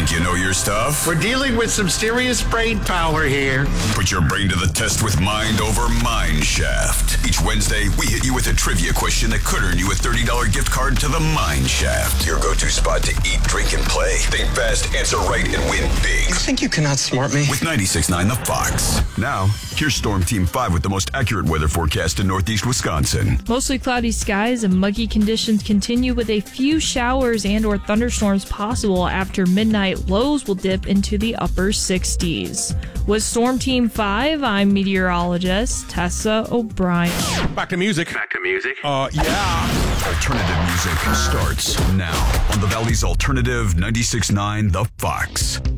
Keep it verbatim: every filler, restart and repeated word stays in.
Think you know your stuff? We're dealing with some serious brain power here. Put your brain to the test with Mind Over Mine Shaft. Each Wednesday, we hit you with a trivia question that could earn you a thirty dollars gift card to the Mine Shaft. Your go-to spot to eat, drink, and play. Think fast, answer right, and win big. You think you can outsmart me? With ninety-six point nine The Fox. Now, here's Storm Team five with the most accurate weather forecast in northeast Wisconsin. Mostly cloudy skies and muggy conditions continue with a few showers and or thunderstorms possible after midnight. Lows will dip into the upper sixties. With Storm Team five, I'm meteorologist Tessa O'Brien. Back to music. Back to music. Uh, yeah. Alternative music starts now on the Valley's Alternative ninety-six point nine The Fox.